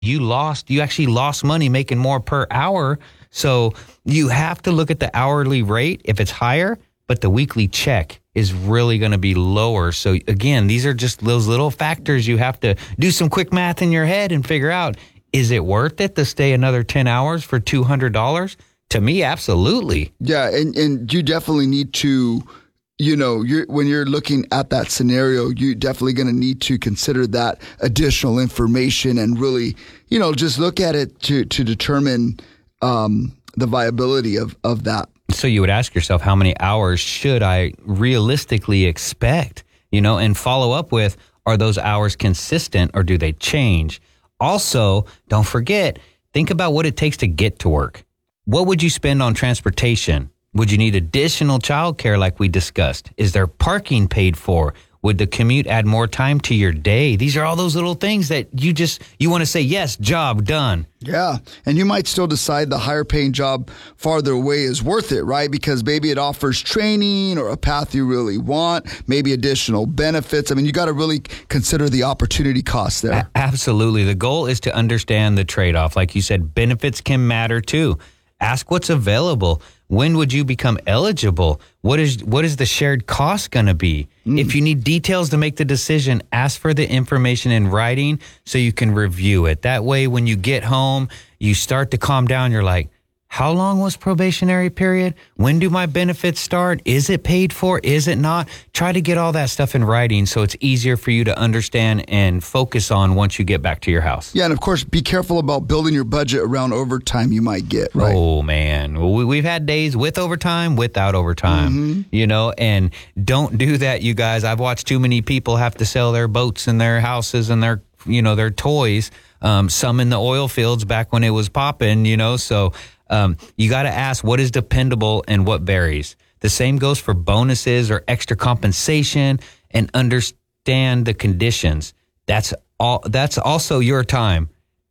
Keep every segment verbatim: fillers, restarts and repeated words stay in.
you lost, you actually lost money making more per hour. So you have to look at the hourly rate if it's higher, but the weekly check is really going to be lower. So again, these are just those little factors you have to do some quick math in your head and figure out, is it worth it to stay another ten hours for two hundred dollars? To me, absolutely. Yeah, and, and you definitely need to, you know, you're, when you're looking at that scenario, you're definitely going to need to consider that additional information and really, you know, just look at it to, to determine um, the viability of, of that. So you would ask yourself, how many hours should I realistically expect, you know, and follow up with, are those hours consistent or do they change? Also, don't forget, think about what it takes to get to work. What would you spend on transportation? Would you need additional childcare like we discussed? Is there parking paid for? Would the commute add more time to your day? These are all those little things that you just, you want to say, yes, job done. Yeah. And you might still decide the higher paying job farther away is worth it, right? Because maybe it offers training or a path you really want, maybe additional benefits. I mean, you got to really consider the opportunity cost there. A- absolutely. The goal is to understand the trade-off. Like you said, benefits can matter too. Ask what's available. When would you become eligible? What is what is the shared cost going to be? Mm. If you need details to make the decision, ask for the information in writing so you can review it. That way, when you get home, you start to calm down. You're like, how long was probationary period? When do my benefits start? Is it paid for? Is it not? Try to get all that stuff in writing so it's easier for you to understand and focus on once you get back to your house. Yeah, and of course, be careful about building your budget around overtime you might get, right? Oh, man. We, we've had days with overtime, without overtime, mm-hmm. you know, and don't do that, you guys. I've watched too many people have to sell their boats and their houses and their, you know, their toys, um, some in the oil fields back when it was popping, you know, so... Um, you got to ask what is dependable and what varies. The same goes for bonuses or extra compensation, and understand the conditions. That's all. That's also your time.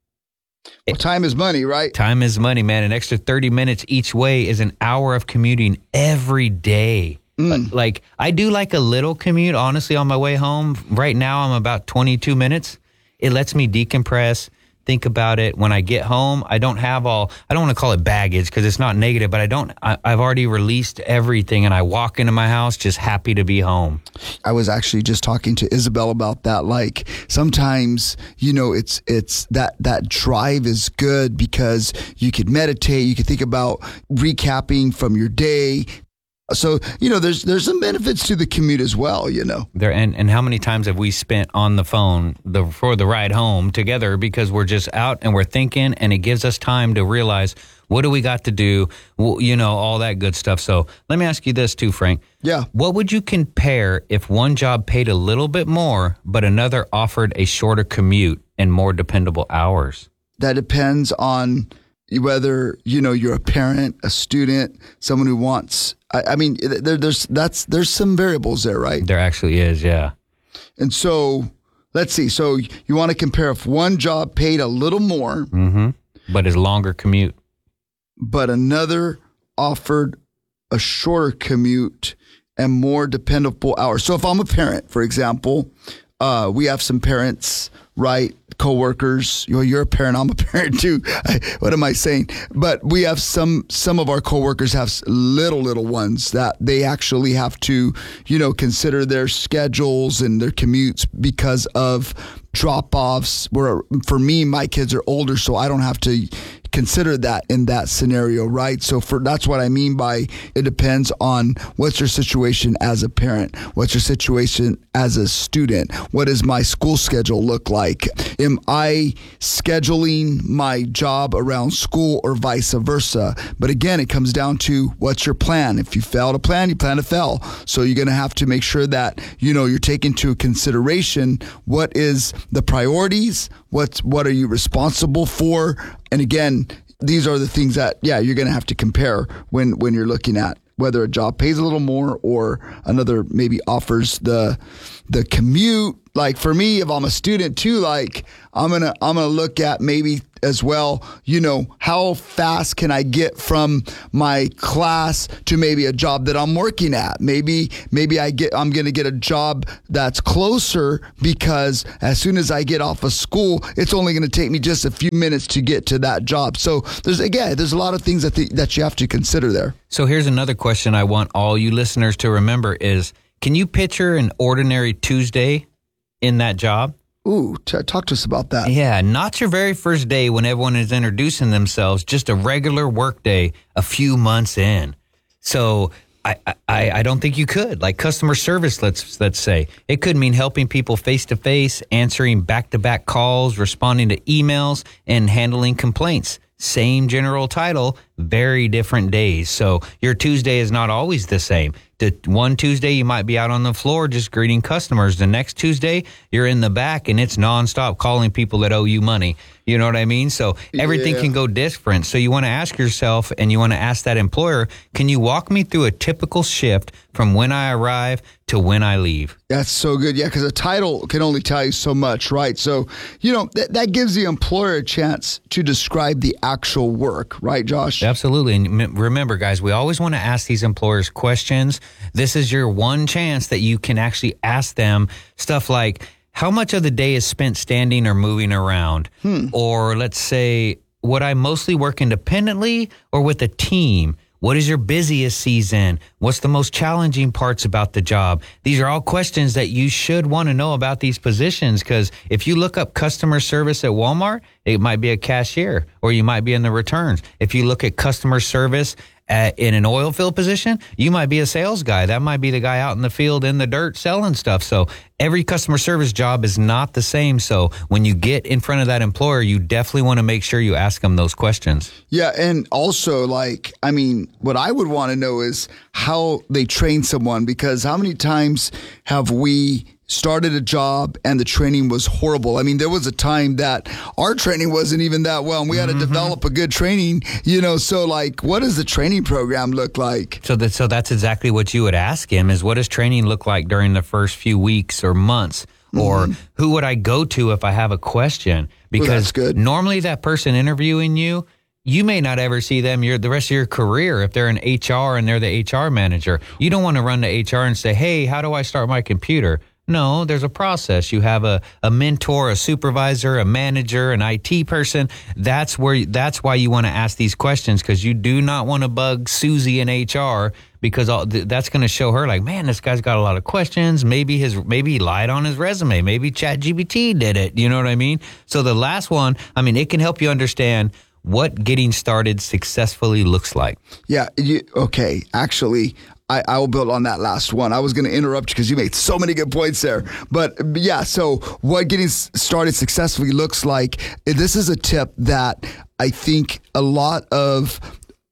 Well, time is money, right? Time is money, man. An extra thirty minutes each way is an hour of commuting every day. Mm. Like, I do like a little commute, honestly, on my way home. Right now, I'm about twenty-two minutes. It lets me decompress. Think about it. When I get home, I don't have all, I don't want to call it baggage because it's not negative, but I don't, I, I've already released everything and I walk into my house just happy to be home. I was actually just talking to Isabel about that. Like sometimes, you know, it's, it's that, that drive is good because you could meditate, you could think about recapping from your day. So, you know, there's there's some benefits to the commute as well, you know. There and, and how many times have we spent on the phone the, for the ride home together because we're just out and we're thinking, and it gives us time to realize, what do we got to do, well, you know, all that good stuff. So let me ask you this too, Frank. Yeah. What would you compare if one job paid a little bit more, but another offered a shorter commute and more dependable hours? That depends on whether, you know, you're a parent, a student, someone who wants... I, I mean, there, there's that's there's some variables there, right? There actually is, yeah. And so, let's see. So you want to compare if one job paid a little more, mm-hmm. but is longer commute, but another offered a shorter commute and more dependable hours. So if I'm a parent, for example, uh, we have some parents, right? Coworkers, you know, you're a parent, I'm a parent too. I, what am I saying? But we have some, some of our coworkers have little, little ones that they actually have to, you know, consider their schedules and their commutes because of drop-offs. Where for me, my kids are older, so I don't have to consider that in that scenario, right? So for that's what I mean by it depends on what's your situation as a parent, what's your situation as a student, what does my school schedule look like? Am I scheduling my job around school or vice versa? But again, it comes down to what's your plan. If you fail to plan, you plan to fail. So you're going to have to make sure that, you know, you're taking into consideration what is the priorities, what's what are you responsible for? And again, these are the things that, yeah, you're going to have to compare when, when you're looking at whether a job pays a little more or another maybe offers the the commute. Like for me, if I'm a student too, like I'm gonna I'm gonna look at maybe as well. You know, how fast can I get from my class to maybe a job that I'm working at? Maybe, maybe I get, I'm going to get a job that's closer because as soon as I get off of school, it's only going to take me just a few minutes to get to that job. So there's, again, there's a lot of things that the, that you have to consider there. So here's another question I want all you listeners to remember is, can you picture an ordinary Tuesday in that job? Ooh, t- talk to us about that. Yeah, not your very first day when everyone is introducing themselves, just a regular work day a few months in. So I, I, I don't think you could. Like customer service, let's let's say. It could mean helping people face-to-face, answering back-to-back calls, responding to emails, and handling complaints. Same general title, very different days. So your Tuesday is not always the same. The one Tuesday you might be out on the floor just greeting customers. The next Tuesday you're in the back and it's nonstop calling people that owe you money. You know what I mean? So everything Yeah. can go different. So you want to ask yourself and you want to ask that employer, can you walk me through a typical shift from when I arrive to when I leave? That's so good. Yeah, because a title can only tell you so much, right? So, you know, th- that gives the employer a chance to describe the actual work, right, Josh? Absolutely. And m- remember, guys, we always want to ask these employers questions. This is your one chance that you can actually ask them stuff like, how much of the day is spent standing or moving around? Hmm. Or let's say, would I mostly work independently or with a team? What is your busiest season? What's the most challenging parts about the job? These are all questions that you should want to know about these positions, because if you look up customer service at Walmart, it might be a cashier or you might be in the returns. If you look at customer service at, in an oil field position, you might be a sales guy. That might be the guy out in the field in the dirt selling stuff. So every customer service job is not the same. So when you get in front of that employer, you definitely want to make sure you ask them those questions. Yeah. And also, like, I mean, what I would want to know is how they train someone, because how many times have we started a job and the training was horrible? I mean, there was a time that our training wasn't even that well, and we had to mm-hmm. develop a good training, you know, so like, what does the training program look like? So that, so that's exactly what you would ask him is, what does training look like during the first few weeks or months? Or mm-hmm. who would I go to if I have a question? Because well, that's good. Normally that person interviewing you, you may not ever see them your the rest of your career if they're in H R and they're the H R manager. You don't want to run to H R and say, hey, how do I start my computer? No, there's a process. You have a, a mentor, a supervisor, a manager, an I T person. That's where that's why you want to ask these questions, because you do not want to bug Susie in H R, because all, th- that's going to show her like, man, this guy's got a lot of questions. Maybe his maybe he lied on his resume. Maybe ChatGPT did it. You know what I mean? So the last one, I mean, it can help you understand what getting started successfully looks like. Yeah. You, okay. Actually, I, I will build on that last one. I was going to interrupt you because you made so many good points there. But yeah, so what getting started successfully looks like, this is a tip that I think a lot of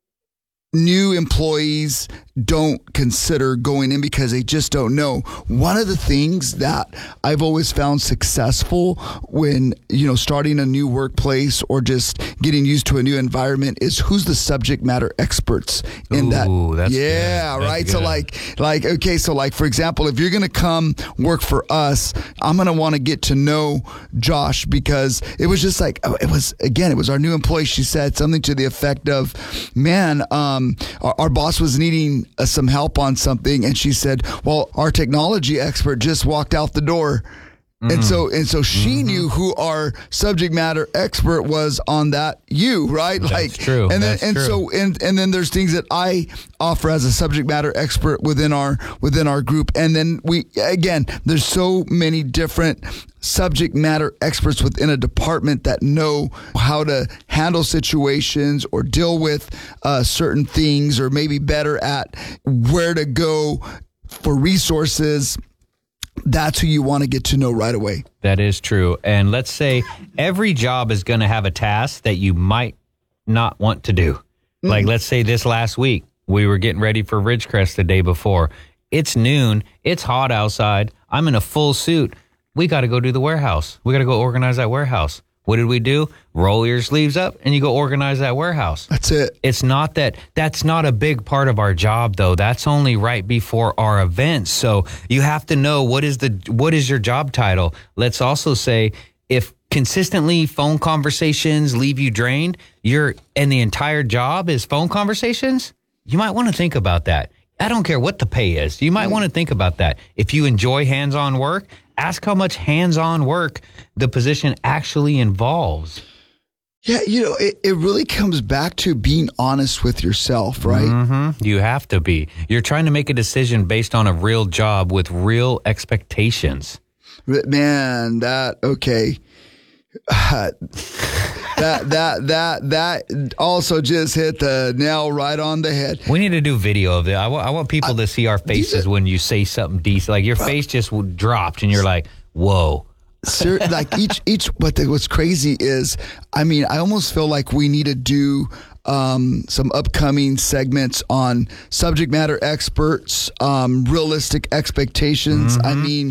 new employees don't consider going in because they just don't know. One of the things that I've always found successful when, you know, starting a new workplace or just getting used to a new environment is who's the subject matter experts in Ooh, that. That's yeah, good. That's right. good. So like, like, okay. So like, for example, if you're going to come work for us, I'm going to want to get to know Josh, because it was just like, it was, again, it was our new employee. She said something to the effect of, man, um, our, our boss was needing uh, some help on something. And she said, well, our technology expert just walked out the door. Mm. And so, and so she mm-hmm. knew who our subject matter expert was on that. You, right? That's like, true. And then, That's and true. so, and, and then there's things that I offer as a subject matter expert within our, within our group. And then we, again, there's so many different subject matter experts within a department that know how to handle situations or deal with uh, certain things, or maybe better at where to go for resources. That's who you want to get to know right away. That is true. And let's say every job is going to have a task that you might not want to do. Mm-hmm. Like, let's say this last week, we were getting ready for Ridgecrest the day before. It's noon. It's hot outside. I'm in a full suit. We got to go do the warehouse. We got to go organize that warehouse. What did we do? Roll your sleeves up and you go organize that warehouse. That's it. It's not that, that's not a big part of our job though. That's only right before our events. So you have to know what is the, what is your job title? Let's also say, if consistently phone conversations leave you drained, you're and the entire job is phone conversations, you might want to think about that. I don't care what the pay is. You might want to think about that. If you enjoy hands-on work, ask how much hands-on work the position actually involves. Yeah, you know, it, it really comes back to being honest with yourself, right? Mm-hmm. You have to be. You're trying to make a decision based on a real job with real expectations. Man, that, okay. Uh, that that that that also just hit the nail right on the head. We need to do video of it. I want, I want people to see our faces are, when you say something decent. Like your face just dropped, and you're like, "Whoa!" Sir, like each each. But the, what's crazy is, I mean, I almost feel like we need to do um, some upcoming segments on subject matter experts, um, realistic expectations. Mm-hmm. I mean,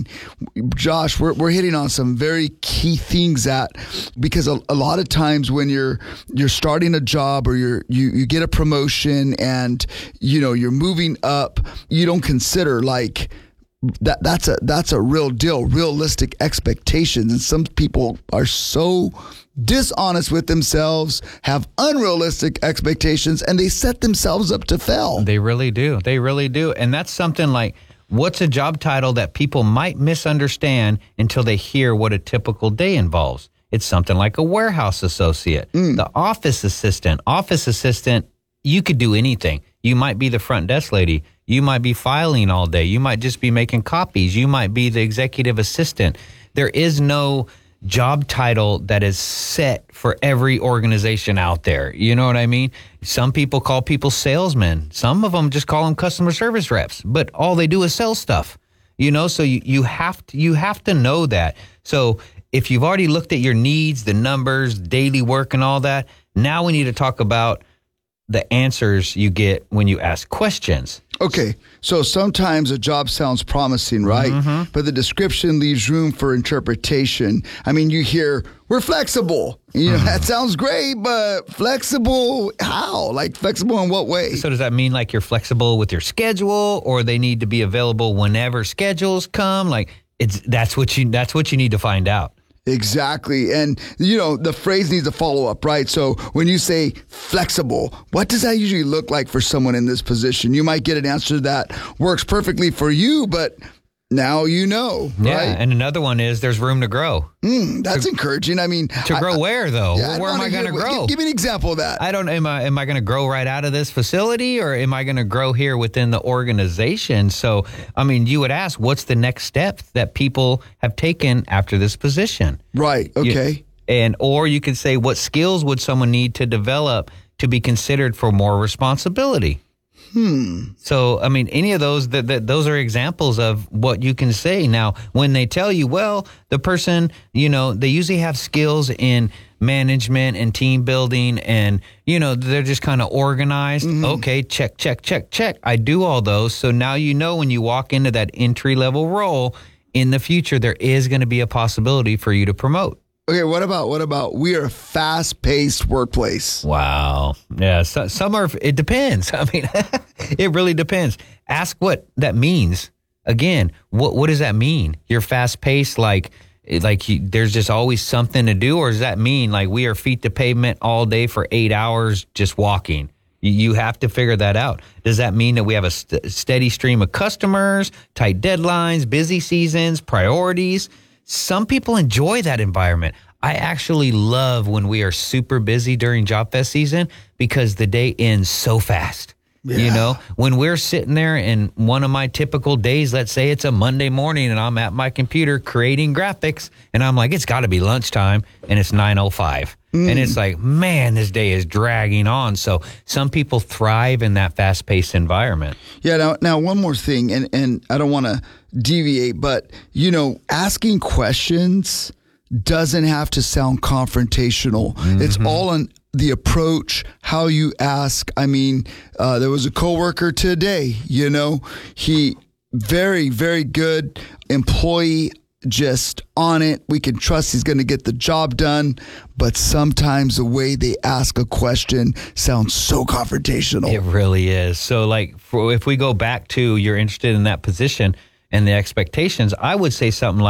Josh, we're we're hitting on some very key things that because a, a lot of times when you're you're starting a job or you're you you get a promotion and you know you're moving up, you don't consider like. That that's a that's a real deal, realistic expectations. And some people are so dishonest with themselves, have unrealistic expectations, and they set themselves up to fail. They really do. They really do. And that's something like, what's a job title that people might misunderstand until they hear what a typical day involves? It's something like a warehouse associate, mm. the office assistant. Office assistant, you could do anything. You might be the front desk lady. You might be filing all day. You might just be making copies. You might be the executive assistant. There is no job title that is set for every organization out there. You know what I mean? Some people call people salesmen. Some of them just call them customer service reps, but all they do is sell stuff. You know, so you, you have to, you have to know that. So if you've already looked at your needs, the numbers, daily work and all that, now we need to talk about the answers you get when you ask questions. Okay, so sometimes a job sounds promising, right? Mm-hmm. But the description leaves room for interpretation. I mean, you hear, we're flexible. You know, mm-hmm. that sounds great, but flexible, how? Like flexible in what way? So does that mean like you're flexible with your schedule, or they need to be available whenever schedules come? Like it's that's what you that's what you need to find out. Exactly. And, you know, the phrase needs a follow-up, right? So when you say flexible, what does that usually look like for someone in this position? You might get an answer that works perfectly for you, but now you know, yeah, right? And another one is there's room to grow. Mm, that's to, encouraging. I mean, to grow I, where though? Yeah, where am I going to grow? Give, give me an example of that. I don't. Am I am I going to grow right out of this facility, or am I going to grow here within the organization? So, I mean, you would ask, what's the next step that people have taken after this position? Right. Okay. You, and or you could say, what skills would someone need to develop to be considered for more responsibility? Hmm. So, I mean, any of those, that, that those are examples of what you can say. Now, when they tell you, well, the person, you know, they usually have skills in management and team building and, you know, they're just kind of organized. Mm-hmm. Okay, check, check, check, check. I do all those. So now you know when you walk into that entry level role in the future, there is going to be a possibility for you to promote. Okay, what about, what about, we are a fast-paced workplace. Wow. Yeah, so, some are, it depends. I mean, it really depends. Ask what that means. Again, what what does that mean? You're fast-paced, like, like you, there's just always something to do, or does that mean like we are feet to pavement all day for eight hours just walking? You, you have to figure that out. Does that mean that we have a st- steady stream of customers, tight deadlines, busy seasons, priorities? Some people enjoy that environment. I actually love when we are super busy during Job Fest season because the day ends so fast. Yeah. You know, when we're sitting there in one of my typical days, let's say it's a Monday morning and I'm at my computer creating graphics and I'm like, it's got to be lunchtime and it's nine oh five. Mm. And it's like, man, this day is dragging on. So some people thrive in that fast-paced environment. Yeah. Now, now one more thing, and, and I don't want to deviate, but, you know, asking questions doesn't have to sound confrontational. Mm-hmm. It's all on the approach, how you ask. I mean, uh, there was a coworker today, you know, he very, very good employee, just on it. We can trust he's going to get the job done. But sometimes the way they ask a question sounds so confrontational. It really is. So like for, if we go back to you're interested in that position and the expectations, I would say something like,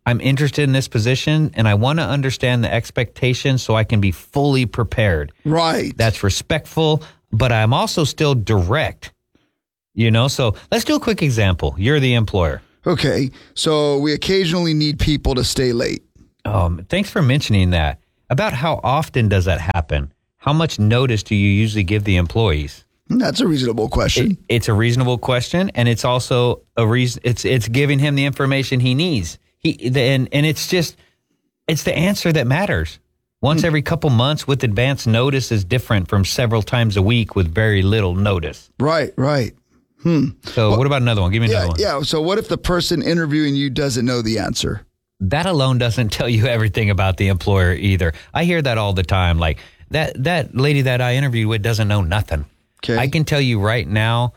I'm interested in this position and I want to understand the expectations so I can be fully prepared. Right. That's respectful, but I'm also still direct. You know, so let's do a quick example. You're the employer. Okay. So we occasionally need people to stay late. Um, thanks for mentioning that. About how often does that happen? How much notice do you usually give the employees? That's a reasonable question. It, it's a reasonable question, and it's also a reason. It's it's giving him the information he needs. He and and it's just it's the answer that matters. Once every couple months with advance notice is different from several times a week with very little notice. Right, right. Hmm. So well, what about another one? Give me yeah, another one. Yeah. So what if the person interviewing you doesn't know the answer? That alone doesn't tell you everything about the employer either. I hear that all the time. Like that that lady that I interviewed with doesn't know nothing. Okay. I can tell you right now,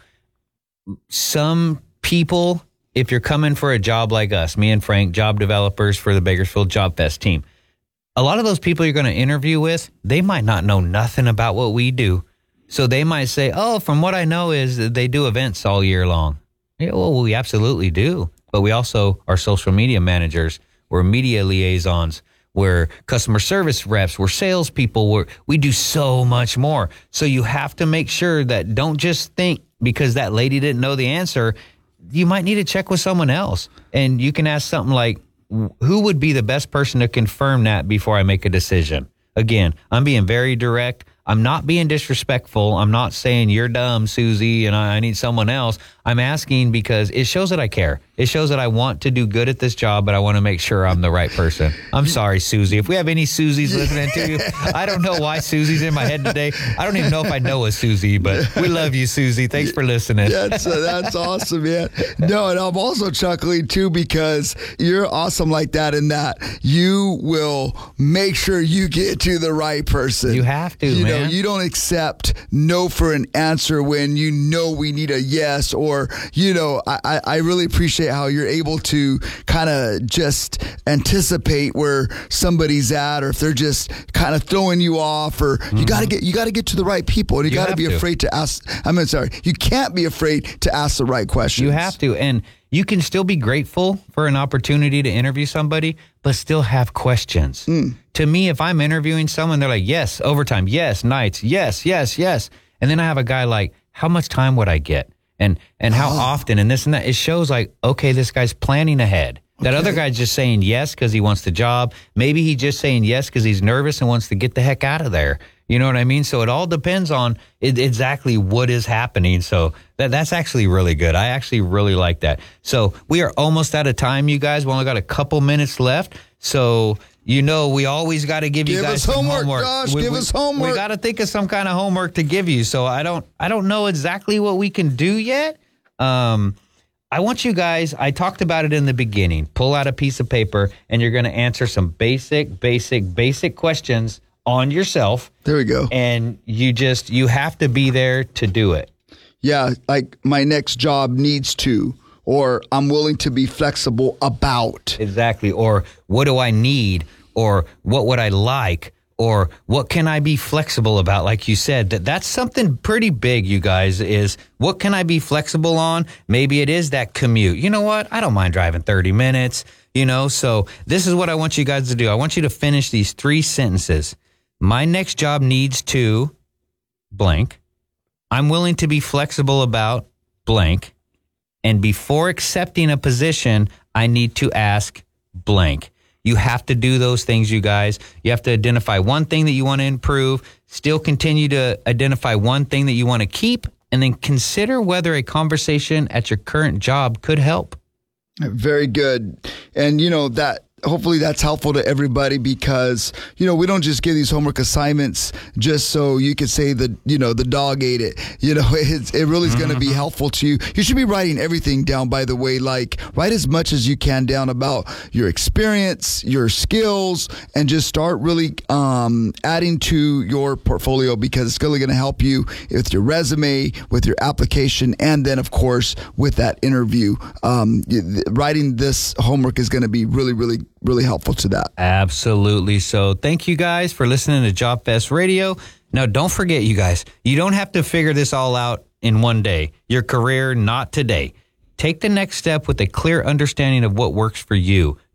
some people, if you're coming for a job like us, me and Frank, job developers for the Bakersfield Job Fest team, a lot of those people you're going to interview with, they might not know nothing about what we do. So they might say, oh, from what I know is that they do events all year long. Yeah, well, we absolutely do. But we also are social media managers. We're media liaisons. We're customer service reps. We're salespeople. We're, we do so much more. So you have to make sure that don't just think because that lady didn't know the answer. You might need to check with someone else. And you can ask something like, who would be the best person to confirm that before I make a decision? Again, I'm being very direct. I'm not being disrespectful. I'm not saying you're dumb, Susie, and I need someone else. I'm asking because it shows that I care. It shows that I want to do good at this job, but I want to make sure I'm the right person. I'm sorry, Susie. If we have any Susies listening to you, I don't know why Susie's in my head today. I don't even know if I know a Susie, but we love you, Susie. Thanks for listening. That's uh, that's awesome, man. No, and I'm also chuckling too because you're awesome like that in that you will make sure you get to the right person. You have to, you man. Know, you don't accept no for an answer when you know we need a yes, or, you know, I, I really appreciate how you're able to kind of just anticipate where somebody's at, or if they're just kind of throwing you off, or mm-hmm. you got to get, you got to get to the right people, and you, you got to be afraid to ask. I'm sorry. You can't be afraid to ask the right questions. You have to. And you can still be grateful for an opportunity to interview somebody, but still have questions. Mm. To me, if I'm interviewing someone, they're like, yes, overtime, yes, nights, yes, yes, yes. And then I have a guy like, how much time would I get? And and how oh. often, and this and that. It shows like, okay, this guy's planning ahead. That okay. other guy's just saying yes because he wants the job. Maybe he's just saying yes because he's nervous and wants to get the heck out of there. You know what I mean? So it all depends on it, exactly what is happening. So that that's actually really good. I actually really like that. So we are almost out of time, you guys. We only got a couple minutes left. So, you know, we always got to give you give guys us some homework. homework. Gosh, we, give we, us homework. We got to think of some kind of homework to give you. So I don't I don't know exactly what we can do yet. Um, I want you guys, I talked about it in the beginning. Pull out a piece of paper and you're going to answer some basic, basic, basic questions on yourself. There we go. And you just, you have to be there to do it. Yeah, like my next job needs to, or I'm willing to be flexible about. Exactly. Or what do I need? Or what would I like? Or what can I be flexible about? Like you said, that that's something pretty big, you guys, is what can I be flexible on? Maybe it is that commute. You know what? I don't mind driving thirty minutes, you know? So this is what I want you guys to do. I want you to finish these three sentences. My next job needs to blank. I'm willing to be flexible about blank. And before accepting a position, I need to ask blank. You have to do those things, you guys. You have to identify one thing that you want to improve, still continue to identify one thing that you want to keep, and then consider whether a conversation at your current job could help. Very good. And, you know, that hopefully that's helpful to everybody because, you know, we don't just give these homework assignments just so you could say that, you know, the dog ate it. You know, it's, it really is going to be helpful to you. You should be writing everything down, by the way. Like, write as much as you can down about your experience, your skills, and just start really um, adding to your portfolio because it's really going to help you with your resume, with your application, and then, of course, with that interview. Um, writing this homework is going to be really, really really helpful to that. Absolutely. So thank you guys for listening to Job Fest Radio. Now, don't forget, you guys, you don't have to figure this all out in one day. Your career, not today. Take the next step with a clear understanding of what works for you.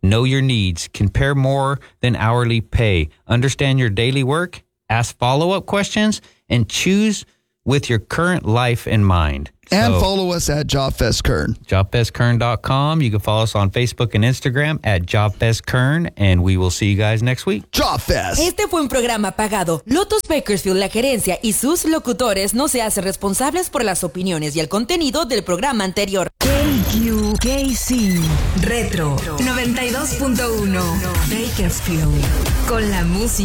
Know your needs. Compare more than hourly pay. Understand your daily work. Ask follow-up questions and choose with your current life in mind. And So, follow us at JobFest Kern. job fest kern dot com. You can follow us on Facebook and Instagram at JobFestKern, and we will see you guys next week. JobFest. Este fue un programa pagado. Lotus Bakersfield, la gerencia y sus locutores no se hacen responsables por las opiniones y el contenido del programa anterior. K Q K C Retro noventa y dos punto uno Bakersfield, con la música